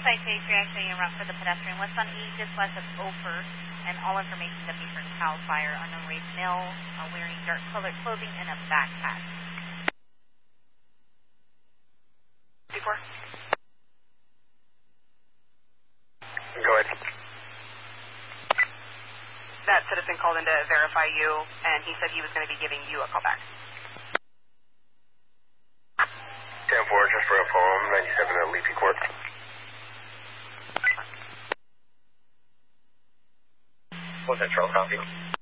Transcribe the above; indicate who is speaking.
Speaker 1: citation actually en route for the pedestrian west on E, just west of Ophir, and all information to be for Cal Fire. Unknown race male, wearing dark colored clothing and a backpack.
Speaker 2: Before?
Speaker 3: Go ahead.
Speaker 2: That citizen called in to verify you, and he said he was going to be giving you a call back.
Speaker 3: 10-4, just for a phone, 97 at Leafy Court. What's that, Charles? Copy.